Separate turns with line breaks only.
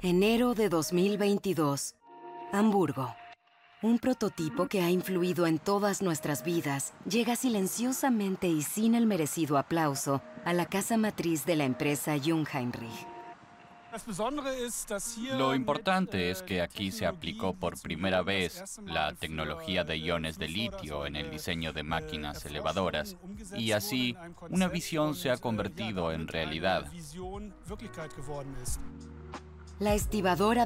Enero de 2022. Hamburgo. Un prototipo que ha influido en todas nuestras vidas llega silenciosamente y sin el merecido aplauso a la casa matriz de la empresa Jungheinrich.
Lo importante es que aquí se aplicó por primera vez la tecnología de iones de litio en el diseño de máquinas elevadoras, y así una visión se ha convertido en realidad.
La estibadora